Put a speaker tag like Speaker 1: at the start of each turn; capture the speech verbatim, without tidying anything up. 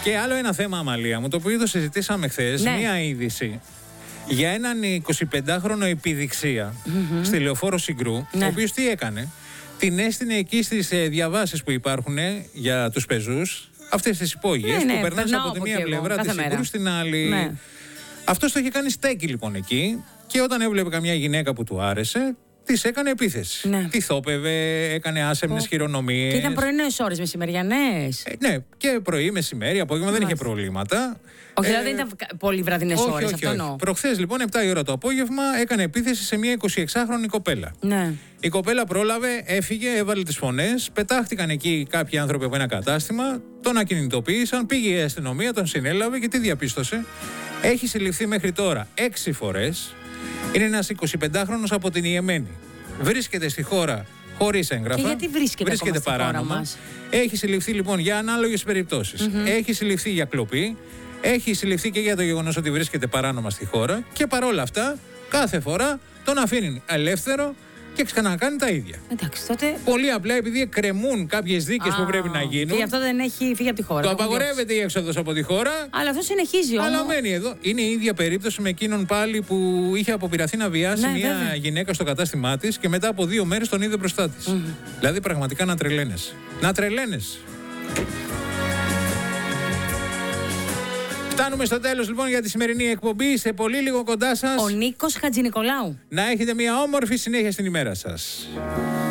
Speaker 1: Και άλλο ένα θέμα, Αμαλία μου, το οποίο το συζητήσαμε χθες,
Speaker 2: Ναι.
Speaker 1: μία είδηση για έναν εικοσιπεντάχρονο επιδειξία
Speaker 2: Mm-hmm.
Speaker 1: στη Λεωφόρο Συγκρού,
Speaker 2: Ναι.
Speaker 1: ο οποίος τι έκανε? Την έστεινε εκεί στις ε, διαβάσεις που υπάρχουν ε, για τους πεζούς, αυτές τις υπόγειες,
Speaker 2: Ναι,
Speaker 1: που
Speaker 2: ναι,
Speaker 1: περνάς
Speaker 2: περνάω
Speaker 1: από τη
Speaker 2: από
Speaker 1: μία
Speaker 2: εκεί εγώ,
Speaker 1: πλευρά της
Speaker 2: κάθε μέρα.
Speaker 1: Συγκρού στην άλλη.
Speaker 2: Ναι.
Speaker 1: Αυτός το είχε κάνει στέκι λοιπόν εκεί, και όταν έβλεπε καμιά γυναίκα που του άρεσε, της έκανε επίθεση.
Speaker 2: Ναι.
Speaker 1: Τη θόπευε, έκανε άσεμνες χειρονομίες.
Speaker 2: Και ήταν πρωινές ώρες, μεσημεριανές.
Speaker 1: Ε, ναι, και πρωί, μεσημέρι, απόγευμα δεν είχε
Speaker 2: Μάλιστα.
Speaker 1: προβλήματα.
Speaker 2: Όχι,
Speaker 1: Ε,
Speaker 2: δηλαδή δεν ήταν πολύ βραδινές
Speaker 1: όχι,
Speaker 2: ώρες,
Speaker 1: όχι,
Speaker 2: αυτό
Speaker 1: όχι.
Speaker 2: εννοώ.
Speaker 1: Προχθές λοιπόν, επτά η ώρα το απόγευμα, έκανε επίθεση σε μια εικοσιεξάχρονη κοπέλα.
Speaker 2: Ναι.
Speaker 1: Η κοπέλα πρόλαβε, έφυγε, έβαλε τις φωνές, πετάχτηκαν εκεί κάποιοι άνθρωποι από ένα κατάστημα, τον ακινητοποίησαν, πήγε η αστυνομία, τον συνέλαβε και τι διαπίστωσε? Έχει συλληφθεί μέχρι τώρα έξι φορές. Είναι ένας εικοσιπεντάχρονος από την Ιεμένη. Βρίσκεται στη χώρα χωρίς έγγραφα.
Speaker 2: Και γιατί βρίσκεται ακόμα στη χώρα
Speaker 1: παράνομα.
Speaker 2: μας?
Speaker 1: Έχει συλληφθεί λοιπόν για ανάλογες περιπτώσεις.
Speaker 2: Mm-hmm.
Speaker 1: Έχει συλληφθεί για κλοπή. Έχει συλληφθεί και για το γεγονός ότι βρίσκεται παράνομα στη χώρα. Και παρόλα αυτά, κάθε φορά τον αφήνει ελεύθερο και ξανακάνει τα ίδια.
Speaker 2: Εντάξει, τότε.
Speaker 1: Πολύ απλά επειδή εκκρεμούν κάποιες δίκες που
Speaker 2: Α,
Speaker 1: πρέπει να γίνουν.
Speaker 2: Και γι' αυτό δεν έχει φύγει από τη χώρα.
Speaker 1: Το
Speaker 2: Τον διώξει.
Speaker 1: απαγορεύεται η έξοδος από τη χώρα.
Speaker 2: Αλλά αυτό συνεχίζει όμως.
Speaker 1: Αλλά μένει εδώ. Είναι η ίδια περίπτωση με εκείνον πάλι που είχε αποπειραθεί να βιάσει
Speaker 2: Ναι,
Speaker 1: μια
Speaker 2: βέβαια.
Speaker 1: γυναίκα στο κατάστημά της και μετά από δύο μέρες τον είδε μπροστά της.
Speaker 2: Mm-hmm.
Speaker 1: Δηλαδή πραγματικά να τρελαίνεσαι. Να τρελαίνεσαι. Φτάνουμε στο τέλος λοιπόν για τη σημερινή εκπομπή. Σε πολύ λίγο κοντά σας.
Speaker 2: Ο Νίκος Χατζηνικολάου.
Speaker 1: Να έχετε μια όμορφη συνέχεια στην ημέρα σας.